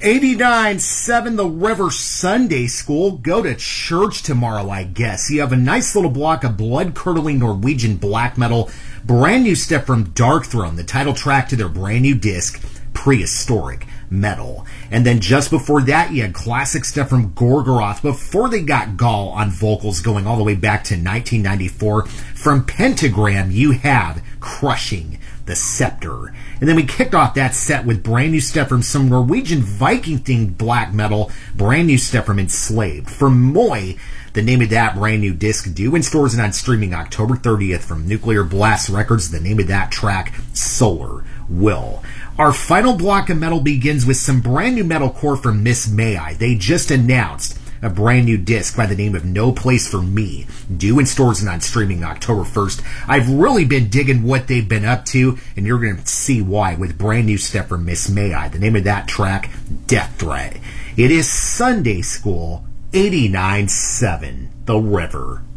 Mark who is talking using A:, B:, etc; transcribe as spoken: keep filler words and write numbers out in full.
A: eighty-nine seven The River Sunday School. Go to church tomorrow, I guess. You have a nice little block of blood-curdling Norwegian black metal. Brand new stuff from Darkthrone, the title track to their brand new disc, Prehistoric Metal. And then just before that, you had classic stuff from Gorgoroth before they got Gaul on vocals going all the way back to nineteen ninety-four. From Pentagram, you have Crushing the Scepter. And then we kicked off that set with brand new stuff from some Norwegian Viking-themed black metal, brand new stuff from Enslaved. From Moi, the name of that brand new disc, due in stores and on streaming October thirtieth from Nuclear Blast Records, the name of that track, Solar Will. Our final block of metal begins with some brand new metalcore from Miss May I. They just announced a brand new disc by the name of No Place for Me, due in stores and on streaming October first. I've really been digging what they've been up to, and you're going to see why with brand new stuff from Miss May I. The name of that track, Death Threat. It is Sunday School, eighty-nine seven The River.